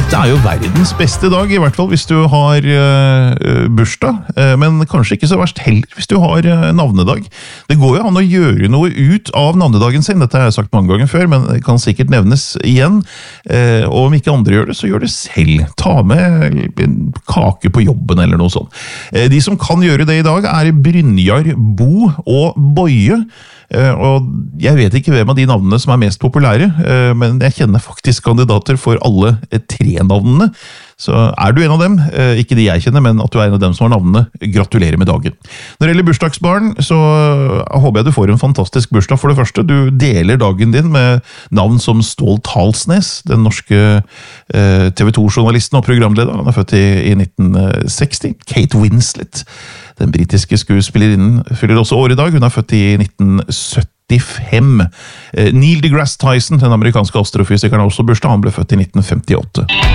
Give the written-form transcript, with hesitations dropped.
Dette jo verdens beste dag, I hvert fall hvis du har bursdag, men kanskje ikke så verst heller hvis du har navnedag. Det går jo an å gjøre noe ut av navnedagen sin, dette har jeg sagt mange ganger før, men det kan sikkert nevnes igjen, og om ikke andre gjør det, så gjør det selv. Ta med en kake på jobben eller noe sånt. De som kan gjøre det I dag Brynjar, Bo og Boje, og jeg vet ikke hvem av de navnene som mest populære, men jeg kjenner faktisk kandidater for alle 3 navnene. Så du en av dem, ikke de jeg kjenner, men at du en av dem som har navnene, gratulerer med dagen. Når det gjelder bursdagsbarn, så håper jeg du får en fantastisk bursdag for det første. Du deler dagen din med navn som Stålt Halsnes, den norske TV 2-journalisten og programleder. Han født I 1960. Kate Winslet, den britiske skuespillerinnen, fyller også år I dag. Hun født I 1975. Neil deGrasse Tyson, den amerikanske astrofysikeren, har også bursdag. Han ble født I 1958.